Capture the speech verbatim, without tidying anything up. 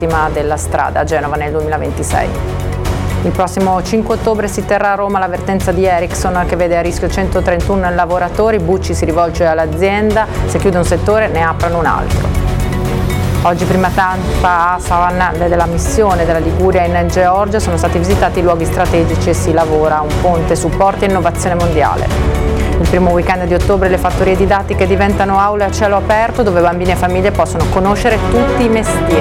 della strada a Genova nel duemilaventisei. Il prossimo cinque ottobre si terrà a Roma l'avvertenza di Ericsson che vede a rischio centotrentuno lavoratori. Bucci si rivolge all'azienda: se chiude un settore ne aprano un altro. Oggi prima tappa a Savannah della missione della Liguria in Georgia, sono stati visitati i luoghi strategici e si lavora a un ponte supporti e innovazione mondiale. Il primo weekend di ottobre le fattorie didattiche diventano aule a cielo aperto dove bambini e famiglie possono conoscere tutti i mestieri.